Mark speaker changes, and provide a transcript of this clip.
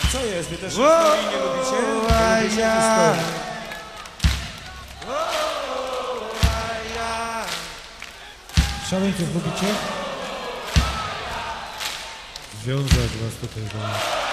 Speaker 1: Co jest? Wy też historii nie lubicie? Nie lubicie historii.
Speaker 2: Szaleńców lubicie? Związać was tutaj do...